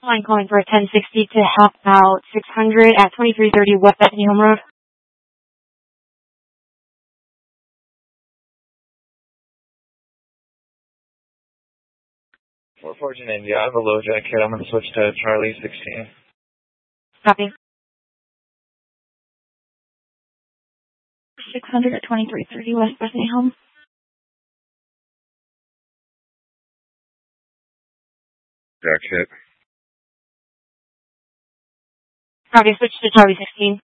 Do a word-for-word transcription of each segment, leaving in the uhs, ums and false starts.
Line calling for a ten sixty to help out six hundred at twenty-three thirty West Bethany Home Road. four fourteen India, I have a low jack hit. I'm going to switch to Charlie sixteen. Copy. six hundred at twenty-three thirty West Bethany Home. Jack hit. Copy, switch to Charlie sixteen.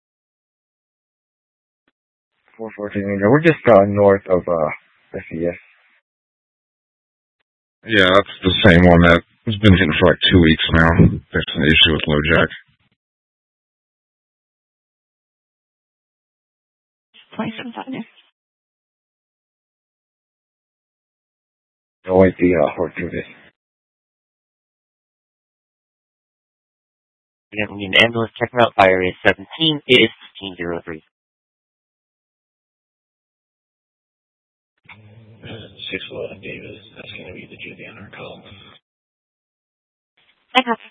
four fourteen India. We're just uh, north of uh, S E S. Yeah, that's the same one that has been hitting for like two weeks now. There's an issue with low jack. twenty-seven Avenue. No idea how to do this. Again, we need an ambulance checking out by area seventeen. It is fifteen oh three. six eleven Davis. That's going to be the Julian or call. I copy.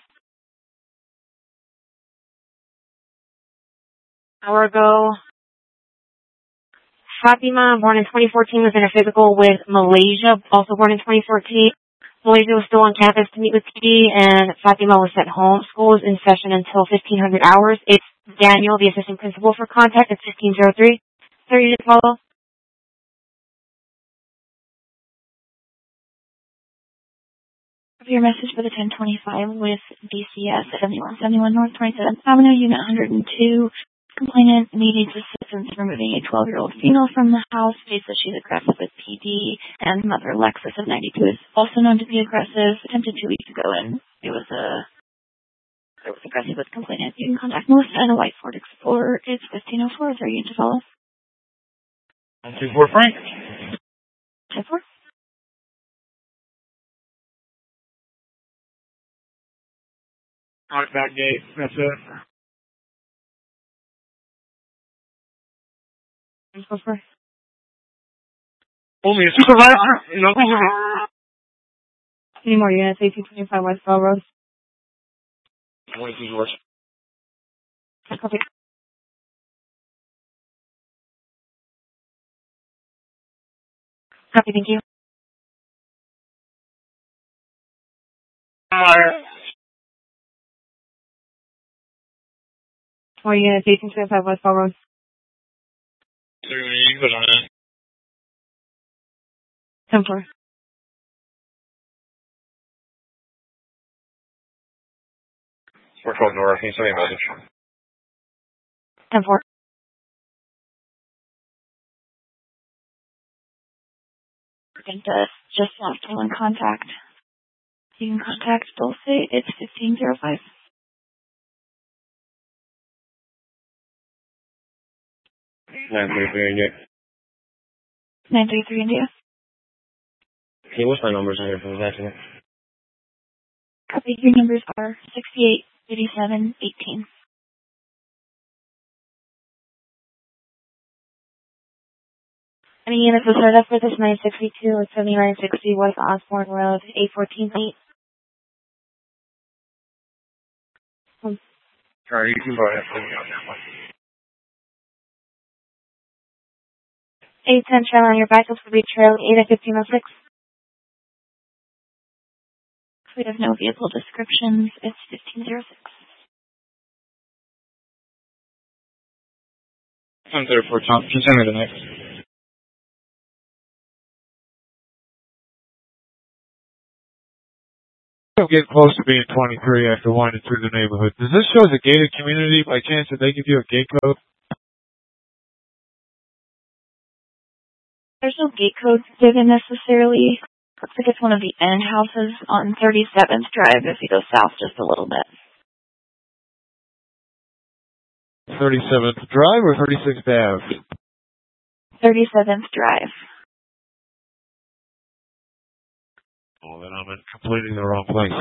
Hour ago, Fatima, born in twenty fourteen, was in a physical with Malaysia, also born in twenty fourteen. Malaysia was still on campus to meet with P D, and Fatima was sent home. School is in session until fifteen hundred hours. It's Daniel, the assistant principal, for contact. It's fifteen oh three. thirty to follow. Your message for the ten twenty-five with D C S at seventy-one seventy-one North twenty-seventh Avenue, Unit one oh two. Complainant needs assistance removing a twelve-year-old female from the house. States that she's aggressive with P D, and mother Lexus of ninety-two is also known to be aggressive. Attempted two weeks ago, and it was a it was aggressive with complainant. You can contact Melissa and a white Ford Explorer. It's fifteen oh four. Is there a unit to follow? one two four Frank. ten four. Alright, back gate. That's it. Only a supervisor. No. Any more units? eighteen twenty-five West Bell Road. Only two doors. Copy. Copy, thank you. Alright. More units, eighteen twenty-five West Bell Road. So you can put on it. ten four. four twelve Nora, can you send me a message? ten four. And uh, just lost one contact. You can contact Dulce. It's fifteen oh five. nine three three India. nine three three India. Hey, what's my numbers on here for this accident? Copy. Your numbers are sixty-eight, eighty-seven, eighteen. Any units will set up for this nine sixty-two or seventy-nine sixty West Osborne Road, eight fourteen eight. Alright, you can go ahead. eight ten trail on your back, will be trail eight at fifteen oh six. We have no vehicle descriptions. It's fifteen oh six. I'm there for Tom. Can you send me the next? I'll get close to being twenty-three after winding through the neighborhood. Does this show as a gated community by chance that they give you a gate code? There's no gate code given necessarily. Looks like it's one of the end houses on thirty-seventh Drive if you go south just a little bit. thirty-seventh Drive or thirty-sixth Ave? thirty-seventh Drive. Oh, then I'm in completely the wrong place.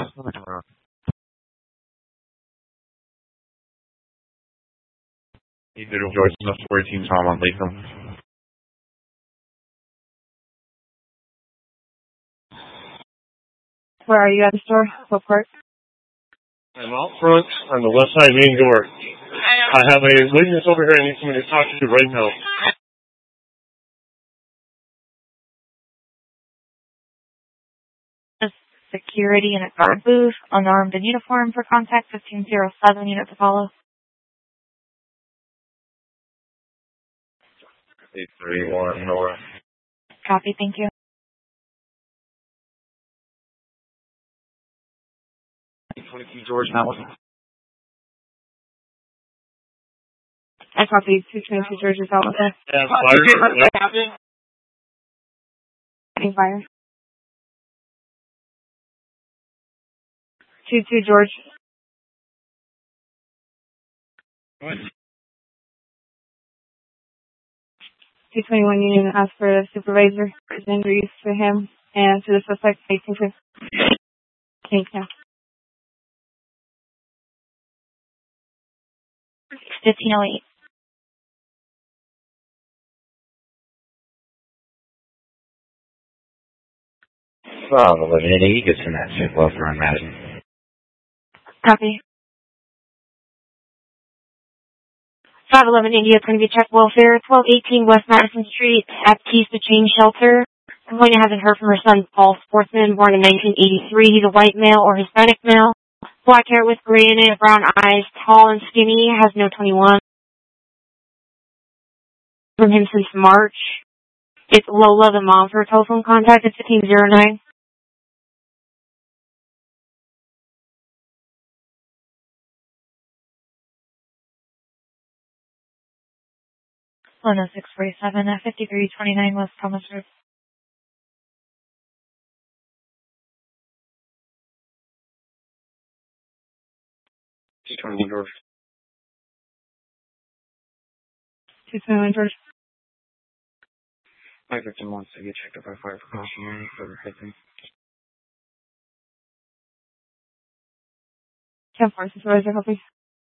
You did enjoy enough fourteen Tom on Latham. Where are you at the store? What part? I'm out front on the west side main door. I have a witness over here I need somebody to talk to right now. Security in a guard booth, unarmed in uniform for contact fifteen oh seven, unit to follow. eight three one North. Copy, thank you. twenty-two George, now what? I copy two twenty-two George is out with it. Yeah, fire. What happened? Any fire? two two George. What? two twenty-one Union asked for a supervisor. His injuries to him and to the suspect. eighteen fifty. Thank you. fifteen oh eight. Well, the living in Eagles in that shit welfare on Madison. Copy. five eleven India, going to be check welfare, twelve eighteen West Madison Street at Keys to Change Shelter. Complainant hasn't heard from her son, Paul Sportsman, born in nineteen eighty-three. He's a white male or Hispanic male. Black hair with gray in it, brown eyes, tall and skinny, has no twenty-one. From him since March. It's Lola, the mom, for her telephone contact at fifteen oh nine. one oh six forty-seven at fifty-three twenty-nine West Thomas Road. two twenty-one George. two twenty-one George. My victim wants to get checked up by fire precautionary for hitting. ten four supervisor, copy.